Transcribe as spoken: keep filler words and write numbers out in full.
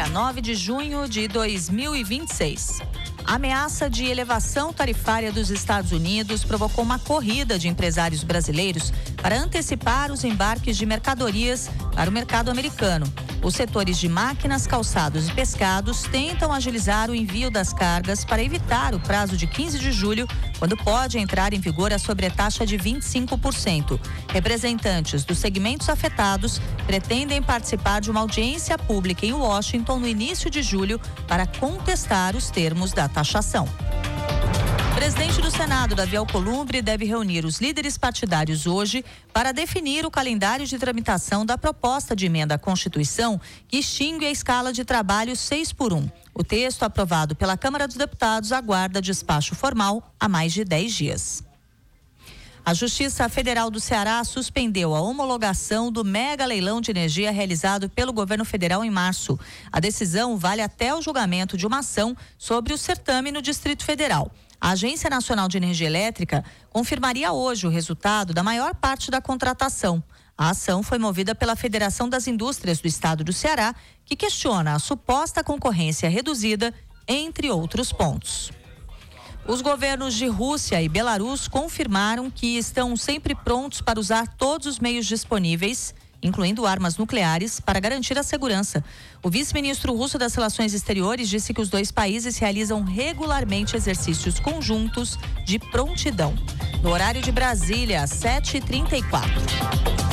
nove de junho de dois mil e vinte e seis. A ameaça de elevação tarifária dos Estados Unidos provocou uma corrida de empresários brasileiros para antecipar os embarques de mercadorias para o mercado americano. Os setores de máquinas, calçados e pescados tentam agilizar o envio das cargas para evitar o prazo de quinze de julho, quando pode entrar em vigor a sobretaxa de vinte e cinco por cento. Representantes dos segmentos afetados pretendem participar de uma audiência pública em Washington no início de julho para contestar os termos da taxação. O presidente do Senado, Davi Alcolumbre, deve reunir os líderes partidários hoje para definir o calendário de tramitação da proposta de emenda à Constituição que extingue a escala de trabalho seis por um. O texto, aprovado pela Câmara dos Deputados, aguarda despacho formal há mais de dez dias. A Justiça Federal do Ceará suspendeu a homologação do mega leilão de energia realizado pelo governo federal em março. A decisão vale até o julgamento de uma ação sobre o certame no Distrito Federal. A Agência Nacional de Energia Elétrica confirmaria hoje o resultado da maior parte da contratação. A ação foi movida pela Federação das Indústrias do Estado do Ceará, que questiona a suposta concorrência reduzida, entre outros pontos. Os governos de Rússia e Belarus confirmaram que estão sempre prontos para usar todos os meios disponíveis, incluindo armas nucleares, para garantir a segurança. O vice-ministro russo das Relações Exteriores disse que os dois países realizam regularmente exercícios conjuntos de prontidão. No horário de Brasília, às sete e trinta e quatro.